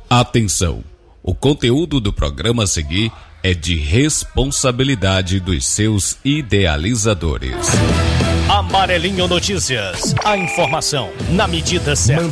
Atenção! O conteúdo do programa a seguir é de responsabilidade dos seus idealizadores. Amarelinho Notícias. A informação na medida certa.